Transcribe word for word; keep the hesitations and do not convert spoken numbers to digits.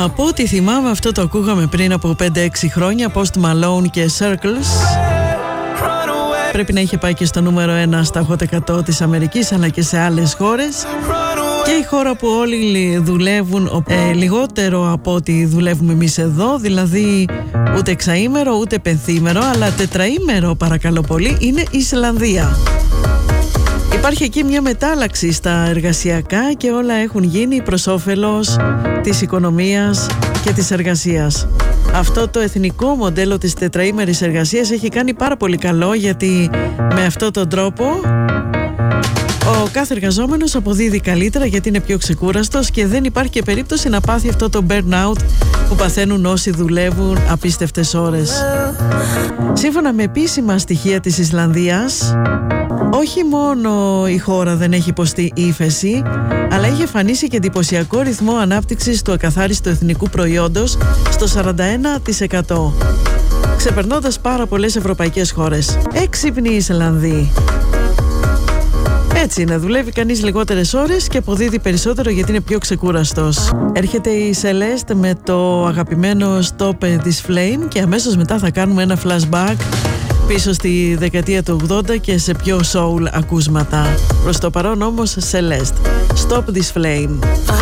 Από ό,τι θυμάμαι, αυτό το ακούγαμε πριν από πέντε έξι χρόνια, Post Malone και Circles. Πρέπει να είχε πάει και στο νούμερο ένα στα Hot εκατό της Αμερικής, αλλά και σε άλλες χώρες. Και η χώρα που όλοι δουλεύουν ε, λιγότερο από ό,τι δουλεύουμε εμείς εδώ, δηλαδή ούτε εξαήμερο ούτε πενθήμερο, αλλά τετραήμερο παρακαλώ πολύ, είναι η Ισλανδία. Υπάρχει εκεί μια μετάλλαξη στα εργασιακά και όλα έχουν γίνει προς όφελος της οικονομίας και της εργασίας. Αυτό το εθνικό μοντέλο της τετραήμερης εργασίας έχει κάνει πάρα πολύ καλό, γιατί με αυτόν τον τρόπο ο κάθε εργαζόμενος αποδίδει καλύτερα, γιατί είναι πιο ξεκούραστος και δεν υπάρχει και περίπτωση να πάθει αυτό το burnout που παθαίνουν όσοι δουλεύουν απίστευτες ώρες. Σύμφωνα με επίσημα στοιχεία της Ισλανδίας, όχι μόνο η χώρα δεν έχει υποστεί ύφεση, αλλά έχει εμφανίσει και εντυπωσιακό ρυθμό ανάπτυξης του ακαθάριστου εθνικού προϊόντος στο σαράντα ένα τοις εκατό, ξεπερνώντας πάρα πολλές ευρωπαϊκές χώρες. Έξυπνοι Ισλανδοί. Έτσι είναι, δουλεύει κανείς λιγότερες ώρες και αποδίδει περισσότερο γιατί είναι πιο ξεκούραστος. Έρχεται η Celeste με το αγαπημένο Stop This Flame και αμέσως μετά θα κάνουμε ένα flashback πίσω στη δεκαετία του ογδόντα και σε πιο soul ακούσματα. Προς το παρόν όμως Celeste, Stop This Flame.